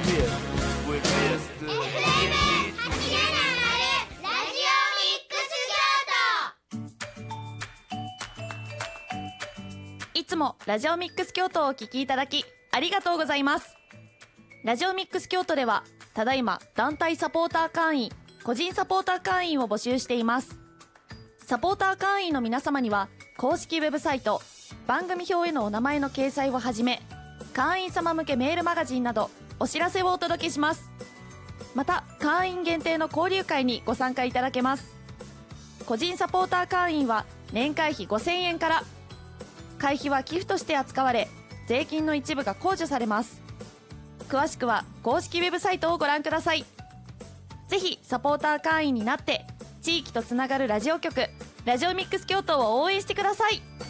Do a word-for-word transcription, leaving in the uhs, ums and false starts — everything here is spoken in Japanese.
with Mister エフエムはちぜろなな ラジオミックス京都。 いつもラジオミックス京都をお聞きいただきありがとうございます。ラジオミックス京都ではただいま団体サポーター会員、個人サポーター会員を募集しています。サポーター会員の皆様には公式ウェブサイト、番組表へのお名前の掲載をはじめ、会員様向けメールマガジンなどお知らせをお届けします。また会員限定の交流会にご参加いただけます。個人サポーター会員は年会費ごせんえんから。会費は寄付として扱われ、税金の一部が控除されます。詳しくは公式ウェブサイトをご覧ください。ぜひサポーター会員になって地域とつながるラジオ局、ラジオミックス京都を応援してください。